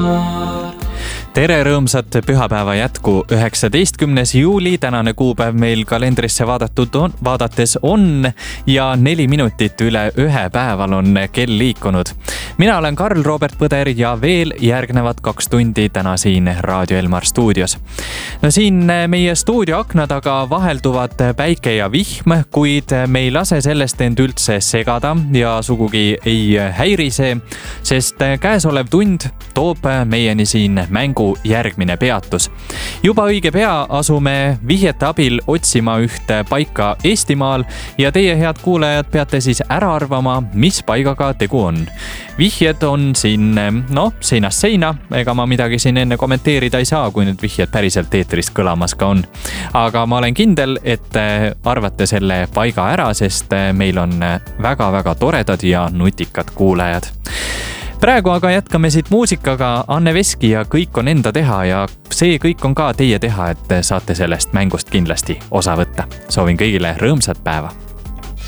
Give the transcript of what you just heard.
Tere rõõmsat pühapäeva jätku 19. juuli, tänane kuupäev meil kalendrisse vaadates on ja 4 minutit üle 1 päeval on kell liikunud. Mina olen Karl Robert Põder ja veel järgnevad 2 tundi täna siin Raadio Elmar stuudios. No siin meie stuudio akna taga vahelduvad päike ja vihm, kuid me ei lase sellest end üldse segada ja sugugi ei häirise, sest käesolev tund toob meieni siin mängu järgmine peatus. Juba õige pea asume vihjete abil otsima ühte paika Eestimaal ja teie, head kuulajad, peate siis ära arvama, mis paigaga tegu on. Vihjed on siin, seinast seina, ega ma midagi siin enne kommenteerida ei saa, kui need vihjed päriselt eetrist kõlamas ka on. Aga ma olen kindel, et arvate selle paiga ära, sest meil on väga-väga toredad ja nutikad kuulajad. Praegu aga jätkame siit muusikaga. Anne Veski ja Kõik on enda teha ja see kõik on ka teie teha, et saate sellest mängust kindlasti osa võtta. Soovin kõigile rõõmsat päeva.